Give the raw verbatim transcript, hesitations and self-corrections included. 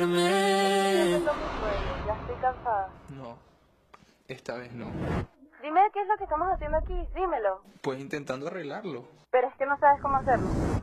Es lo mismo, Eli, ya estoy cansada. No, esta vez no. Dime qué es lo que estamos haciendo aquí, dímelo. Pues intentando arreglarlo. Pero es que no sabes cómo hacerlo.